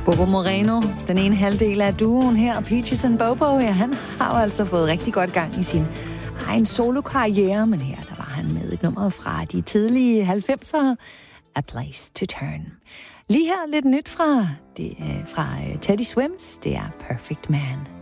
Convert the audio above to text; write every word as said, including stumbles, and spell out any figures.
Bobo Moreno, den ene halvdel af duoen her, Peaches and Bobo, ja, han har jo altså fået rigtig godt gang i sin egen solokarriere, men her der var han med et nummer fra de tidlige halvfemser, A Place to Turn. Lige her lidt nyt fra, det, fra Teddy Swims, det er Perfect Man.